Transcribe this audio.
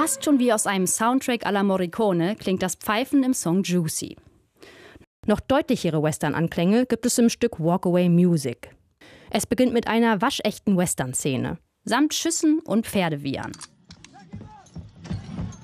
Fast schon wie aus einem Soundtrack à la Morricone klingt das Pfeifen im Song Juicy. Noch deutlichere Western-Anklänge gibt es im Stück Walk Away Music. Es beginnt mit einer waschechten Western-Szene, samt Schüssen und Pferdewiehern.